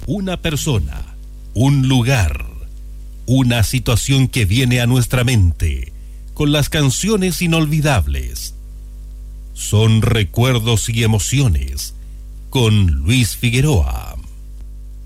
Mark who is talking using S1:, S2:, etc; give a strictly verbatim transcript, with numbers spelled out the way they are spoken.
S1: Una persona, un lugar, una situación que viene a nuestra mente con las canciones inolvidables. Son recuerdos y emociones con Luis Figueroa.